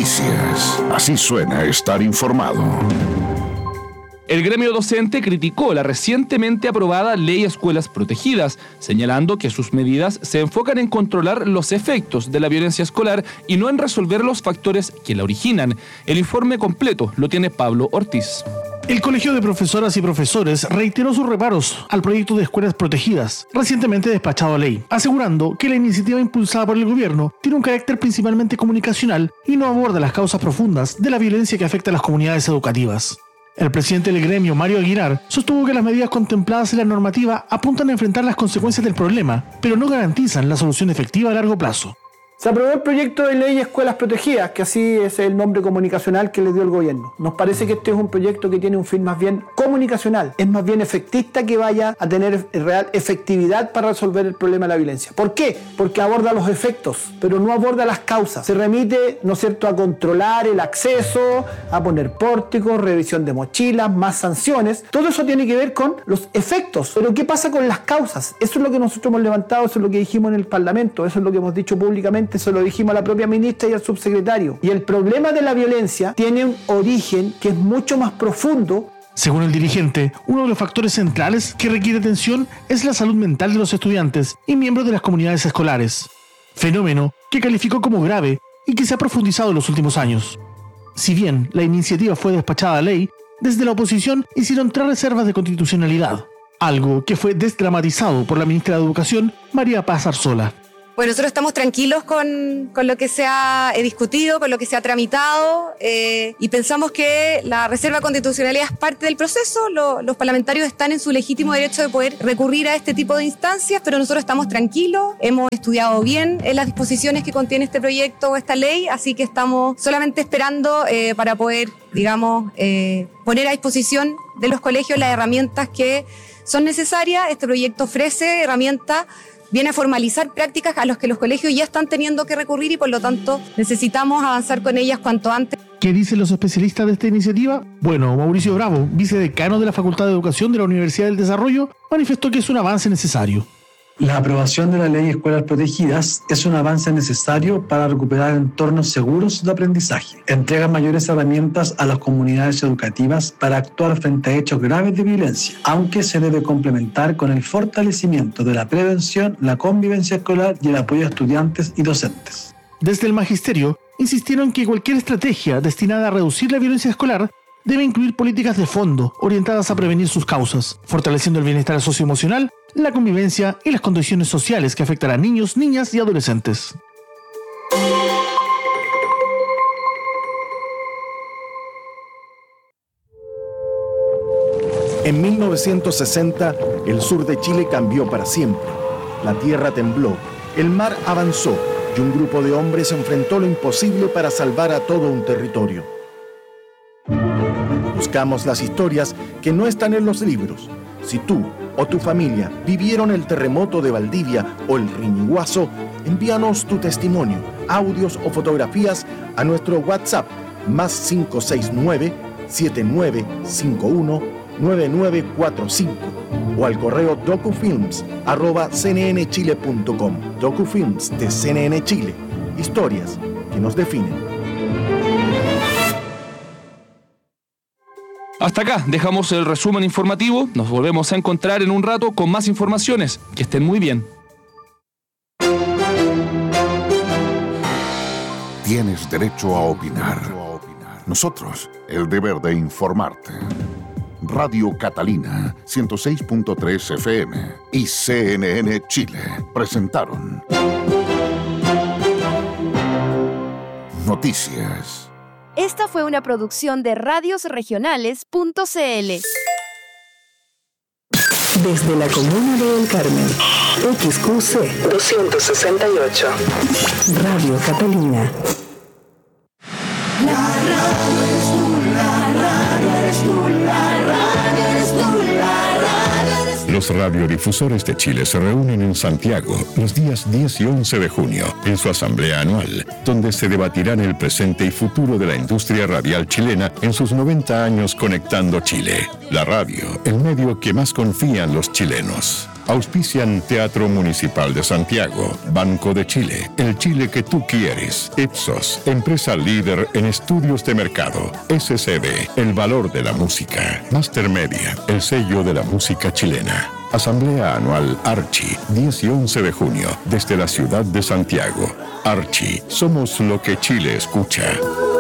Noticias. Así suena estar informado. El gremio docente criticó la recientemente aprobada Ley Escuelas Protegidas, señalando que sus medidas se enfocan en controlar los efectos de la violencia escolar y no en resolver los factores que la originan. El informe completo lo tiene Pablo Ortiz. El Colegio de Profesoras y Profesores reiteró sus reparos al proyecto de escuelas protegidas, recientemente despachado a ley, asegurando que la iniciativa impulsada por el gobierno tiene un carácter principalmente comunicacional y no aborda las causas profundas de la violencia que afecta a las comunidades educativas. El presidente del gremio, Mario Aguilar, sostuvo que las medidas contempladas en la normativa apuntan a enfrentar las consecuencias del problema, pero no garantizan la solución efectiva a largo plazo. Se aprobó el proyecto de ley Escuelas Protegidas, que así es el nombre comunicacional que le dio el gobierno. Nos parece que este es un proyecto que tiene un fin más bien comunicacional, es más bien efectista, que vaya a tener real efectividad para resolver el problema de la violencia. ¿Por qué? Porque aborda los efectos, pero no aborda las causas. Se remite, ¿no es cierto?, a controlar el acceso, a poner pórticos, revisión de mochilas, más sanciones. Todo eso tiene que ver con los efectos. Pero ¿qué pasa con las causas? Eso es lo que nosotros hemos levantado, eso es lo que dijimos en el Parlamento, eso es lo que hemos dicho públicamente. Se lo dijimos a la propia ministra y al subsecretario. Y el problema de la violencia tiene un origen que es mucho más profundo. Según el dirigente, uno de los factores centrales que requiere atención es la salud mental de los estudiantes y miembros de las comunidades escolares, fenómeno que calificó como grave y que se ha profundizado en los últimos años. Si bien la iniciativa fue despachada a ley, desde la oposición hicieron 3 reservas de constitucionalidad, algo que fue desdramatizado por la ministra de Educación, María Paz Arzola. Bueno, nosotros estamos tranquilos con lo que se ha discutido, con lo que se ha tramitado, y pensamos que la reserva de constitucionalidad es parte del proceso. Los parlamentarios están en su legítimo derecho de poder recurrir a este tipo de instancias, pero nosotros estamos tranquilos, hemos estudiado bien las disposiciones que contiene este proyecto o esta ley, así que estamos solamente esperando para poder, digamos, poner a disposición de los colegios las herramientas que son necesarias. Este proyecto ofrece herramientas, viene a formalizar prácticas a las que los colegios ya están teniendo que recurrir y por lo tanto necesitamos avanzar con ellas cuanto antes. ¿Qué dicen los especialistas de esta iniciativa? Bueno, Mauricio Bravo, vicedecano de la Facultad de Educación de la Universidad del Desarrollo, manifestó que es un avance necesario. La aprobación de la ley Escuelas Protegidas es un avance necesario para recuperar entornos seguros de aprendizaje. Entrega mayores herramientas a las comunidades educativas para actuar frente a hechos graves de violencia, aunque se debe complementar con el fortalecimiento de la prevención, la convivencia escolar y el apoyo a estudiantes y docentes. Desde el magisterio, insistieron que cualquier estrategia destinada a reducir la violencia escolar debe incluir políticas de fondo orientadas a prevenir sus causas, fortaleciendo el bienestar socioemocional, la convivencia y las condiciones sociales que afectan a niños, niñas y adolescentes. En 1960, el sur de Chile cambió para siempre. La tierra tembló, el mar avanzó y un grupo de hombres enfrentó lo imposible para salvar a todo un territorio. Buscamos las historias que no están en los libros. Si tú o tu familia vivieron el terremoto de Valdivia o el Riñiguazo, envíanos tu testimonio, audios o fotografías a nuestro WhatsApp más 569-7951-9945 o al correo docufilms@cnnchile.com. Docufilms de CNN Chile. Historias que nos definen. Hasta acá dejamos el resumen informativo. Nos volvemos a encontrar en un rato con más informaciones. Que estén muy bien. Tienes derecho a opinar. Nosotros, el deber de informarte. Radio Catalina, 106.3 FM y CNN Chile presentaron Noticias. Esta fue una producción de radiosregionales.cl. Desde la comuna de El Carmen, XQC 268, Radio Catalina. La radio eres tú, la radio eres tú, la radio eres tú, la radio eres tú. Los radiodifusores de Chile se reúnen en Santiago los días 10 y 11 de junio en su asamblea anual, donde se debatirán el presente y futuro de la industria radial chilena en sus 90 años conectando Chile. La radio, el medio que más confían los chilenos. Auspician Teatro Municipal de Santiago, Banco de Chile, el Chile que tú quieres. Ipsos, empresa líder en estudios de mercado. SCB, el valor de la música. Master Media, el sello de la música chilena. Asamblea Anual Archi, 10 y 11 de junio, desde la ciudad de Santiago. Archi, somos lo que Chile escucha.